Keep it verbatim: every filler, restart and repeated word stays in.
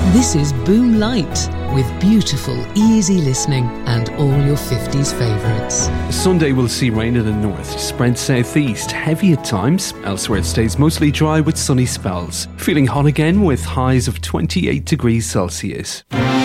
This is Boom Light, with beautiful, easy listening and all your fifties favourites. Sunday will see rain in the north, spread southeast, heavy at times. Elsewhere it stays mostly dry with sunny spells. Feeling hot again with highs of twenty-eight degrees Celsius.